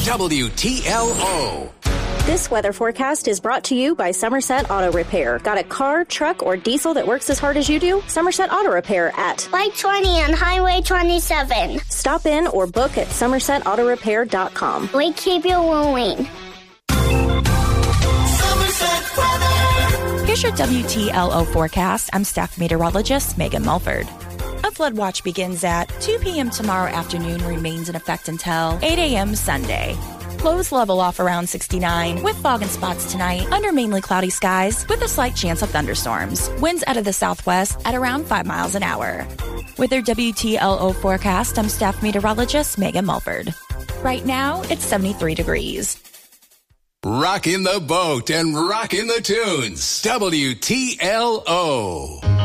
WTLO. This weather forecast is brought to you by Somerset Auto Repair. Got a car, truck, or diesel that works as hard as you do? Somerset Auto Repair at Light 20 on Highway 27. Stop in or book at somersetautorepair.com. We keep you moving. Here's your WTLO forecast. I'm staff meteorologist Megan Mulford. A flood watch begins at 2 p.m. tomorrow afternoon, remains in effect until 8 a.m. Sunday. Lows level off around 69 with fog and spots tonight under mainly cloudy skies with a slight chance of thunderstorms. Winds out of the southwest at around 5 miles an hour. With their WTLO forecast, I'm staff meteorologist Megan Mulford. Right now, it's 73 degrees. Rockin' the boat and rockin' the tunes. WTLO.